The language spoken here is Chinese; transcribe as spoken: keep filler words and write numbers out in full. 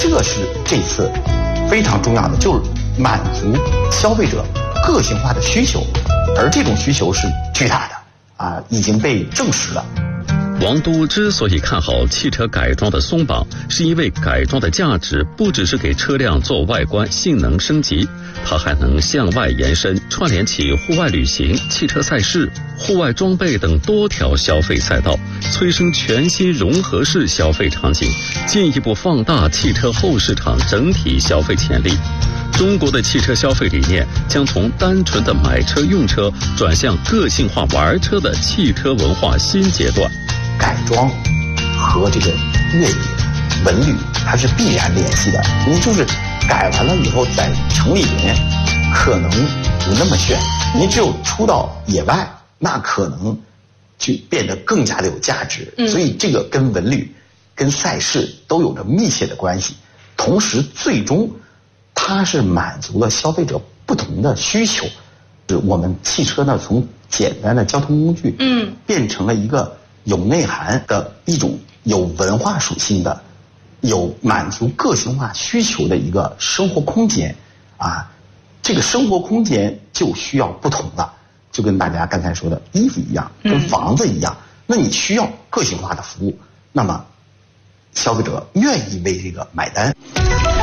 这是这次非常重要的，就是满足消费者个性化的需求，而这种需求是巨大的啊，已经被证实了。 王都之所以看好汽车改装的松绑，是因为改装的价值不只是给车辆做外观性能升级，它还能向外延伸，串联起户外旅行、汽车赛事、户外装备等多条消费赛道，催生全新融合式消费场景，进一步放大汽车后市场整体消费潜力。中国的汽车消费理念将从单纯的买车用车转向个性化玩车的汽车文化新阶段。 改装和这个阅历、文旅它是必然联系的。你就是改完了以后在城里边可能不那么炫，你只有出到野外，那可能就变得更加的有价值。嗯、所以这个跟文旅、跟赛事都有着密切的关系。同时，最终它是满足了消费者不同的需求。我们汽车呢，从简单的交通工具，嗯，变成了一个有内涵的一种有文化属性的、有满足个性化需求的一个生活空间啊。这个生活空间就需要不同了，就跟大家刚才说的衣服一样，跟房子一样。嗯、那你需要个性化的服务，那么消费者愿意为这个买单。